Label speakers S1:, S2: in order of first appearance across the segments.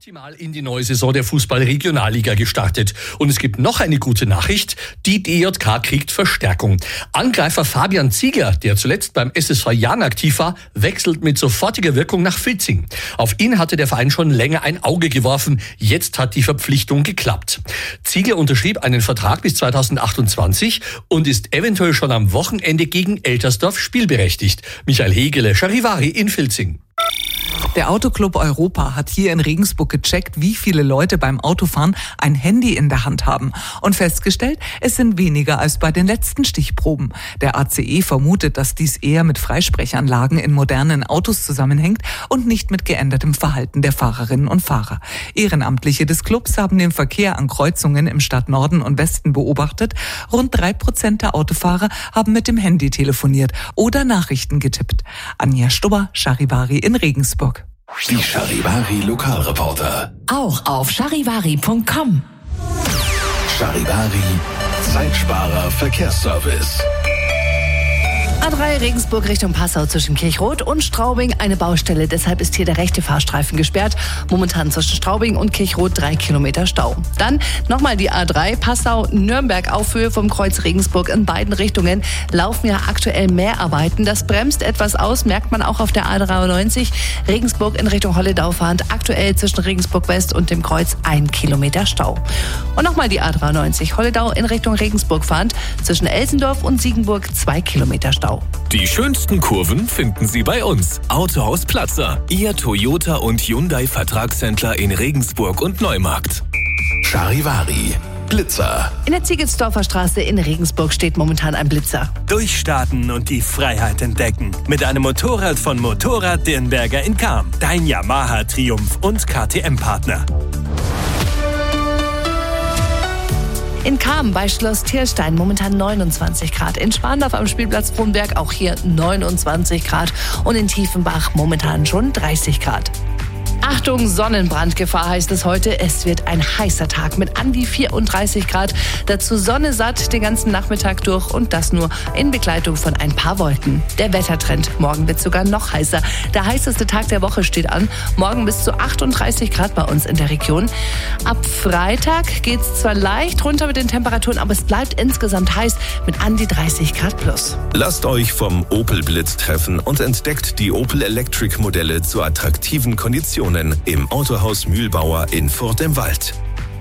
S1: Optimal in die neue Saison der Fußball-Regionalliga gestartet. Und es gibt noch eine gute Nachricht. Die DJK kriegt Verstärkung. Angreifer Fabian Ziegler, der zuletzt beim SSV Jahn aktiv war, wechselt mit sofortiger Wirkung nach Filzing. Auf ihn hatte der Verein schon länger ein Auge geworfen. Jetzt hat die Verpflichtung geklappt. Ziegler unterschrieb einen Vertrag bis 2028 und ist eventuell schon am Wochenende gegen Eltersdorf spielberechtigt. Michael Hegele, Charivari in Filzing.
S2: Der Autoclub Europa hat hier in Regensburg gecheckt, wie viele Leute beim Autofahren ein Handy in der Hand haben und festgestellt, es sind weniger als bei den letzten Stichproben. Der ACE vermutet, dass dies eher mit Freisprechanlagen in modernen Autos zusammenhängt und nicht mit geändertem Verhalten der Fahrerinnen und Fahrer. Ehrenamtliche des Clubs haben den Verkehr an Kreuzungen im Stadtnorden und Westen beobachtet. Rund 3% der Autofahrer haben mit dem Handy telefoniert oder Nachrichten getippt. Anja Stubber, Charivari in Regensburg.
S3: Die Charivari Lokalreporter.
S4: Auch auf charivari.com.
S3: Charivari Zeitsparer Verkehrsservice.
S4: A3 Regensburg Richtung Passau zwischen Kirchroth und Straubing eine Baustelle. Deshalb ist hier der rechte Fahrstreifen gesperrt. Momentan zwischen Straubing und Kirchroth 3 Kilometer Stau. Dann nochmal die A3 Passau-Nürnberg auf Höhe vom Kreuz Regensburg. In beiden Richtungen laufen ja aktuell Mehrarbeiten. Das bremst etwas aus, merkt man auch auf der A93. Regensburg in Richtung Holledau fahrend. Aktuell zwischen Regensburg West und dem Kreuz 1 Kilometer Stau. Und nochmal die A93 Holledau in Richtung Regensburg fahrend. Zwischen Elsendorf und Siegenburg 2 Kilometer Stau.
S5: Die schönsten Kurven finden Sie bei uns. Autohaus Platzer, Ihr Toyota und Hyundai Vertragshändler in Regensburg und Neumarkt.
S3: Charivari Blitzer.
S4: In der Ziegelsdorfer Straße in Regensburg steht momentan ein Blitzer.
S6: Durchstarten und die Freiheit entdecken. Mit einem Motorrad von Motorrad Dirnberger in Cham. Dein Yamaha Triumph und KTM-Partner.
S4: In Cham bei Schloss Tirstein momentan 29 Grad. In Schwandorf am Spielplatz Brunberg auch hier 29 Grad. Und in Tiefenbach momentan schon 30 Grad. Achtung, Sonnenbrandgefahr heißt es heute. Es wird ein heißer Tag mit an die 34 Grad. Dazu Sonne satt den ganzen Nachmittag durch und das nur in Begleitung von ein paar Wolken. Der Wettertrend. Morgen wird sogar noch heißer. Der heißeste Tag der Woche steht an. Morgen bis zu 38 Grad bei uns in der Region. Ab Freitag geht es zwar leicht runter mit den Temperaturen, aber es bleibt insgesamt heiß mit an die 30 Grad plus.
S5: Lasst euch vom Opel Blitz treffen und entdeckt die Opel Electric Modelle zu attraktiven Konditionen im Autohaus Mühlbauer in Furt im Wald.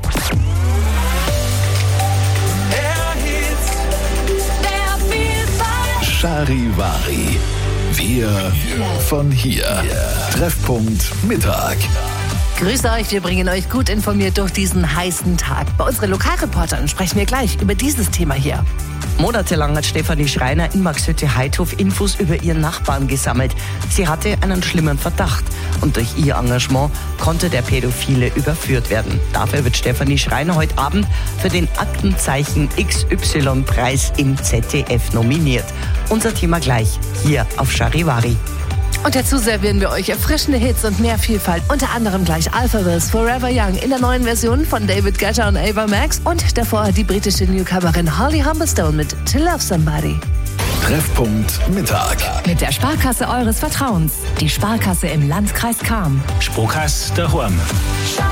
S3: Charivari. Wir von hier. Treffpunkt Mittag.
S4: Grüß euch, wir bringen euch gut informiert durch diesen heißen Tag. Bei unseren Lokalreportern sprechen wir gleich über dieses Thema hier.
S7: Monatelang hat Stefanie Schreiner in Marxhütte-Heidhof Infos über ihren Nachbarn gesammelt. Sie hatte einen schlimmen Verdacht und durch ihr Engagement konnte der Pädophile überführt werden. Dafür wird Stefanie Schreiner heute Abend für den Aktenzeichen XY-Preis im ZDF nominiert. Unser Thema gleich hier auf Charivari.
S4: Und dazu servieren wir euch erfrischende Hits und mehr Vielfalt. Unter anderem gleich Alphaville's Forever Young in der neuen Version von David Guetta und Ava Max. Und davor die britische Newcomerin Holly Humberstone mit To Love Somebody.
S3: Treffpunkt Mittag.
S4: Mit der Sparkasse eures Vertrauens. Die Sparkasse im Landkreis Cham.
S6: Sparkasse daheim.